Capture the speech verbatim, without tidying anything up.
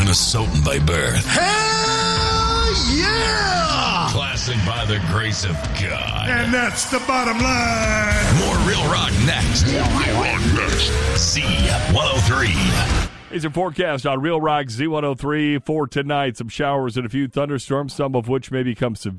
Minnesotan by birth. Hell yeah! Classic by the grace of God. And that's the bottom line. More Real Rock next. More Real Rock next. Z one oh three. Here's your forecast on Real Rock Z one oh three for tonight. Some showers and a few thunderstorms, some of which may become severe.